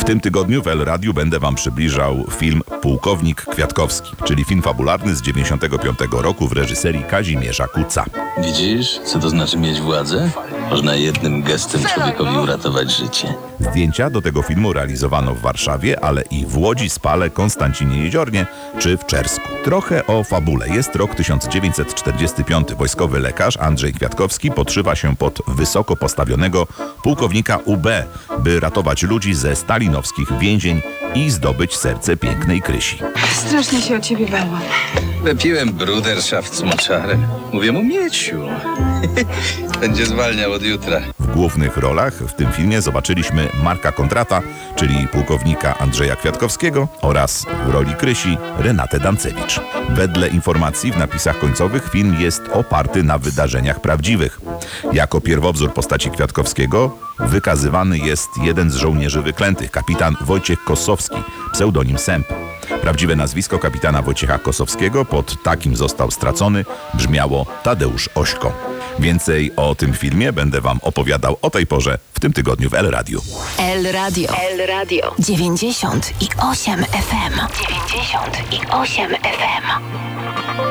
W tym tygodniu w El Radiu będę Wam przybliżał film Pułkownik Kwiatkowski, czyli film fabularny z 1995 roku w reżyserii Kazimierza Kutza. Widzisz, co to znaczy mieć władzę? Można jednym gestem człowiekowi uratować życie. Zdjęcia do tego filmu realizowano w Warszawie, ale i w Łodzi, Spale, Konstancinie Jeziornie czy w Czersku. Trochę o fabule. Jest rok 1945. Wojskowy lekarz Andrzej Kwiatkowski podszywa się pod wysoko postawionego pułkownika UB, by ratować ludzi ze stalinowskich więzień i zdobyć serce pięknej Krysi. Strasznie się o ciebie bałam. Wypiłem bruderschaft z moczarem. Mówię mu Mieciu. Będzie zwalniał od jutra. W głównych rolach w tym filmie zobaczyliśmy Marka Kontrata, czyli pułkownika Andrzeja Kwiatkowskiego, oraz w roli Krysi Renatę Dancewicz. Wedle informacji w napisach końcowych film jest oparty na wydarzeniach prawdziwych. Jako pierwowzór postaci Kwiatkowskiego wykazywany jest jeden z żołnierzy wyklętych, kapitan Wojciech Kosowski, pseudonim Sęp. Prawdziwe nazwisko kapitana Wojciecha Kosowskiego, pod takim został stracony, brzmiało Tadeusz Ośko. Więcej o tym filmie będę Wam opowiadał o tej porze w tym tygodniu w El Radiu. El Radio. El Radio. 98,8 FM. 98,8 FM.